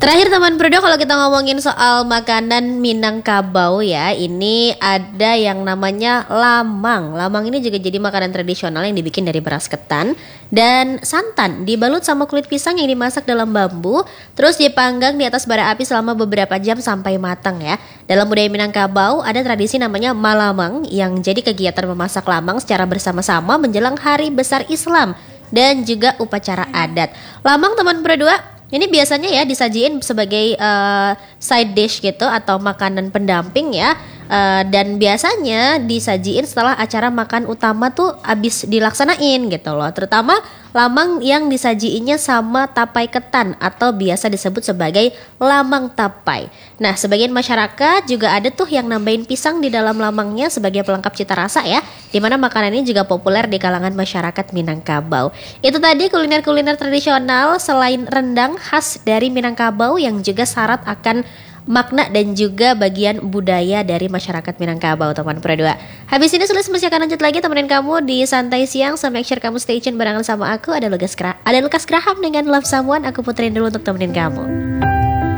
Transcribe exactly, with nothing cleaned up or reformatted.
Terakhir teman Prodo, kalau kita ngomongin soal makanan Minangkabau ya, ini ada yang namanya lamang. Lamang ini juga jadi makanan tradisional yang dibikin dari beras ketan dan santan, dibalut sama kulit pisang yang dimasak dalam bambu, terus dipanggang di atas bara api selama beberapa jam sampai matang ya. Dalam budaya Minangkabau ada tradisi namanya malamang yang jadi kegiatan memasak lamang secara bersama-sama menjelang hari besar Islam dan juga upacara adat. Lamang teman berdua ini biasanya ya disajiin sebagai uh, side dish gitu atau makanan pendamping ya. Uh, dan biasanya disajiin setelah acara makan utama tuh abis dilaksanain gitu loh. Terutama lamang yang disajiinnya sama tapai ketan atau biasa disebut sebagai lamang tapai. Nah, sebagian masyarakat juga ada tuh yang nambahin pisang di dalam lamangnya sebagai pelengkap cita rasa ya. Dimana makanan ini juga populer di kalangan masyarakat Minangkabau. Itu tadi kuliner-kuliner tradisional selain rendang khas dari Minangkabau yang juga syarat akan makna dan juga bagian budaya dari masyarakat Minangkabau teman Pro dua. Habis ini Sulis masih akan lanjut lagi temenin kamu di Santai Siang. So make sure kamu stay tune barengan sama aku. Ada Lukas Gra- ada Lukas Graham dengan Love Someone. Aku puterin dulu untuk temenin kamu.